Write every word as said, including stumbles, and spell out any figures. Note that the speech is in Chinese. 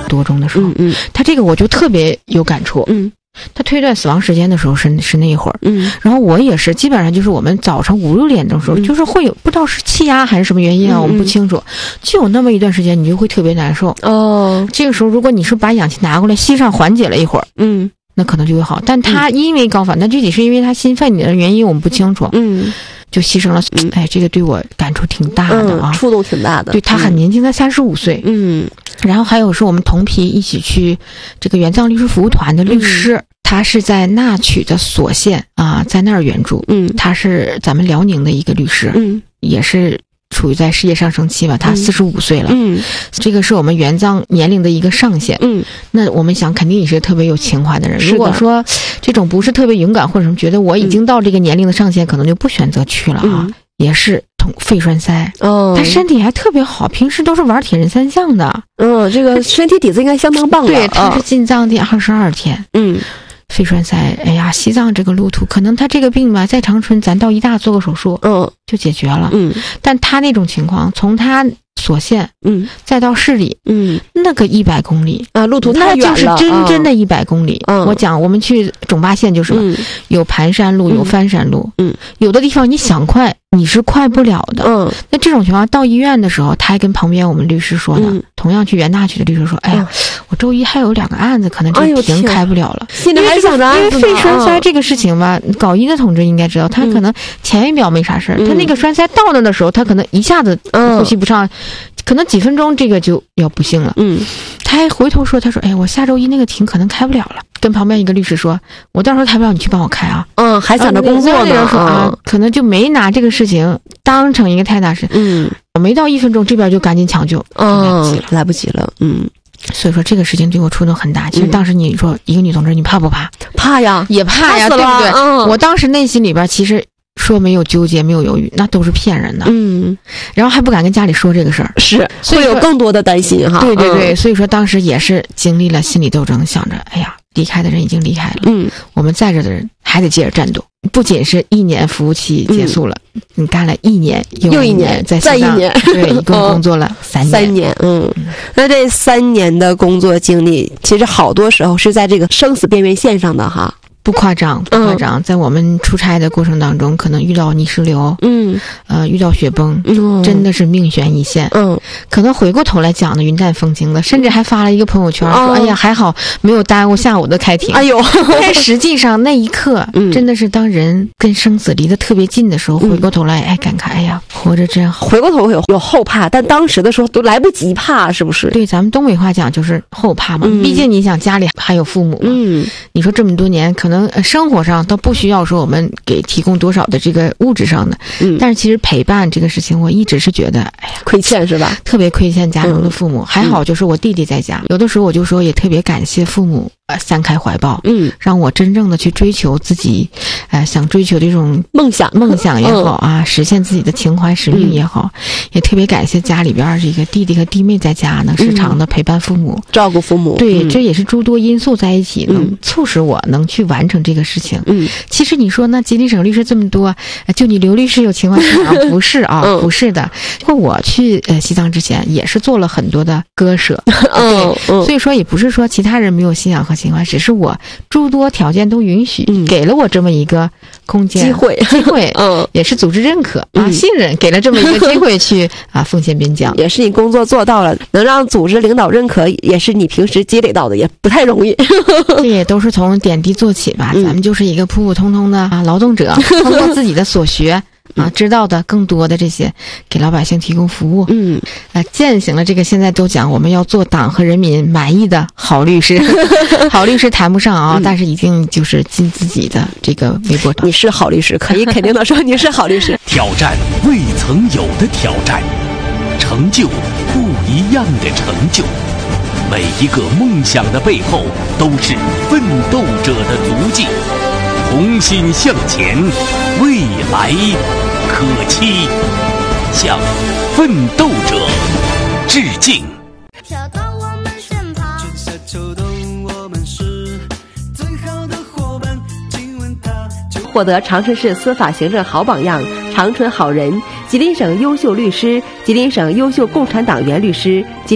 多钟的时候， 嗯嗯， 他这个我就特别有感触， 嗯。 他推断死亡时间的时候是是那一会儿， 嗯， 然后我也是基本上就是我们早上五六点钟的时候， 嗯、 就是会有不知道是气压还是什么原因啊，嗯、我们不清楚，就有那么一段时间你就会特别难受哦。 这个时候如果你是把氧气拿过来吸上缓解了一会儿， 嗯， 那可能就会好。但他因为高反，那、嗯、具体是因为他心肺的原因我们不清楚， 嗯。 就牺牲了，哎，这个对我感触挺大的啊， 嗯、触动挺大的。 对，他很年轻，才三十五岁。 嗯， 然后还有是我们同批一起去这个援藏律师服务团的律师，嗯、他是在那曲的所县啊，在那儿援助。嗯，他是咱们辽宁的一个律师，嗯，也是处于在事业上升期吧，他四十五岁了。嗯，这个是我们援藏年龄的一个上限。嗯，那我们想，肯定你是特别有情怀的人。如果说这种不是特别勇敢或者什么，觉得我已经到这个年龄的上限，嗯、可能就不选择去了啊。嗯、也是同肺栓塞，哦，他身体还特别好，平时都是玩铁人三项的。 嗯，这个身体底子应该相当棒的。 对，他是进藏第二十二天。嗯。肺栓塞，哎呀，西藏这个路途，可能他这个病吧，在长春咱到医大做个手术，嗯，就解决了，嗯，但他那种情况，从他所县，嗯，再到市里，嗯，那个一百公里啊，路途太远了， 那就是真真的一百公里。嗯，我讲，我们去种巴县就是，嗯、有盘山路，有翻山路，嗯，有的地方你想快，你是快不了的，嗯，那这种情况到医院的时候，他还跟旁边我们律师说呢，嗯、同样去袁大区的律师说，哎呀，嗯、我周一还有两个案子，可能这庭开不了了， 心里还想着案子呢。 因为肺栓塞这个事情吧，嗯、搞医的同志应该知道，他可能前一秒没啥事儿，嗯、他那个栓塞到那的时候，他可能一下子呼吸不上。嗯可能几分钟这个就要不幸了。嗯，他还回头说，他说：“哎，我下周一那个庭可能开不了了。”跟旁边一个律师说：“我到时候开不了，你去帮我开啊。” 嗯，还想着工作呢。 说啊，可能就没拿这个事情当成一个太大事。嗯，没到一分钟，这边就赶紧抢救。 嗯，来不及了。嗯， 所以说这个事情对我触动很大。其实当时你说一个女同志，你怕不怕？ 怕呀， 也怕呀，对不对？嗯，我当时内心里边其实。说没有纠结，没有犹豫，那都是骗人的。嗯，然后还不敢跟家里说这个事儿， 是会有更多的担心哈。 对对对，嗯、所以说当时也是经历了心理斗争，想着，哎呀，离开的人已经离开了，嗯，我们在这的人还得接着战斗。不仅是一年服务期结束了，嗯、你干了一年又一年， 再再一年， 对，一共工作了三年。 三年，嗯，那这三年的工作经历，其实好多时候是在这个生死边缘线上的哈。 不夸张，不夸张，嗯、在我们出差的过程当中，可能遇到泥石流，嗯，呃，遇到雪崩，嗯、真的是命悬一线，嗯，可能回过头来讲的云淡风轻的，甚至还发了一个朋友圈，嗯、说：“哎呀，还好没有耽误下午的开庭。”哎呦，但实际上那一刻，嗯、真的是当人跟生死离得特别近的时候，嗯、回过头来，哎，感慨，哎呀，活着真好。 回过头有有后怕，但当时的时候都来不及怕，是不是？ 对，咱们东北话讲就是后怕嘛，嗯、毕竟你想家里还有父母嘛，嗯，你说这么多年可能。可能生活上倒不需要说我们给提供多少的这个物质上的，嗯，但是其实陪伴这个事情，我一直是觉得，哎呀， 亏欠是吧？ 特别亏欠家中的父母。嗯、还好就是我弟弟在家，嗯、有的时候我就说也特别感谢父母，呃，散开怀抱，嗯，让我真正的去追求自己，呃，想追求的这种梦想， 梦想也好啊，嗯、实现自己的情怀使命也好，嗯、也特别感谢家里边这个弟弟和弟妹在家能时常的陪伴父母， 嗯、照顾父母。 对， 嗯、 这也是诸多因素在一起，能促使我能去完成这个事情。嗯，其实你说那吉林省律师这么多，就你刘律师有情怀啊？不是啊，嗯、不是的。我去呃西藏之前也是做了很多的割舍，嗯，对，所以说也不是说其他人没有信仰和情怀，只是我诸多条件都允许，嗯、给了我这么一个空间、 机会、 机会，嗯，也是组织认可啊、嗯、信任，给了这么一个机会去啊奉献边疆， 也是你工作做到了，能让组织领导认可，也是你平时积累到的，也不太容易。 这也都是从点滴做起吧，嗯、咱们就是一个普普通通的啊劳动者，通过自己的所学。啊，知道的更多的这些，给老百姓提供服务，嗯，呃，践行了这个现在都讲我们要做党和人民满意的好律师，好律师谈不上啊，嗯、但是一定就是尽自己的这个微薄。 你是好律师，可以肯定的说你是好律师。 挑战未曾有的挑战，成就不一样的成就，每一个梦想的背后都是奋斗者的足迹。同心向前，未来可期。向奋斗者致敬。跳到我们身旁，春夏秋冬我们是最好的伙伴。请问他获得长春市司法行政好榜样、长春好人、吉林省优秀律师、吉林省优秀共产党员律师。